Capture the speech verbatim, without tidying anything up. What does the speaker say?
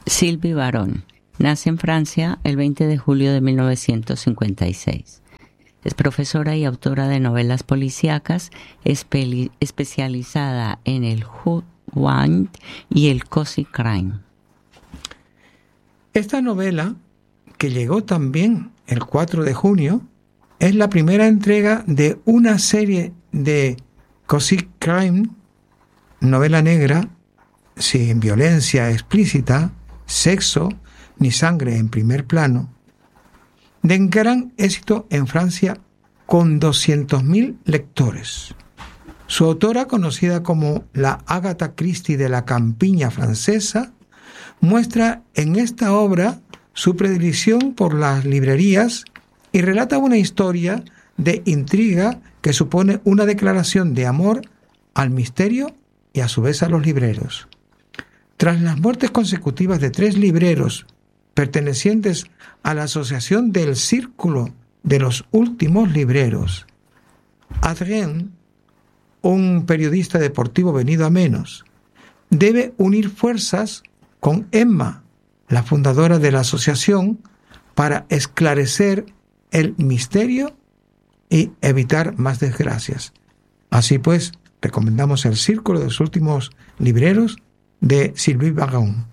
Sylvie Varón nace en Francia el veinte de julio de mil novecientos cincuenta y seis. Es profesora y autora de novelas policíacas, espe- especializada en el whodunit y el cozy crime. Esta novela, que llegó también el cuatro de junio, es la primera entrega de una serie de cozy crime, novela negra, sin violencia explícita, sexo ni sangre en primer plano, de gran éxito en Francia con doscientos mil lectores. Su autora, conocida como la Agatha Christie de la campiña francesa, muestra en esta obra su predilección por las librerías y relata una historia de intriga que supone una declaración de amor al misterio y a su vez a los libreros. Tras las muertes consecutivas de tres libreros pertenecientes a la Asociación del Círculo de los Últimos Libreros, Adrien, un periodista deportivo venido a menos, debe unir fuerzas con Emma, la fundadora de la asociación, para esclarecer el misterio y evitar más desgracias. Así pues, recomendamos El Círculo de los Últimos Libreros de Sylvie Varón.